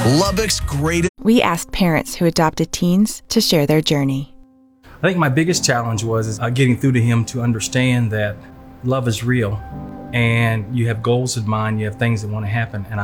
Lubbock's greatest. We asked parents who adopted teens to share their journey. I think my biggest challenge was getting through to him to understand that love is real and you have goals in mind, you have things that want to happen, and I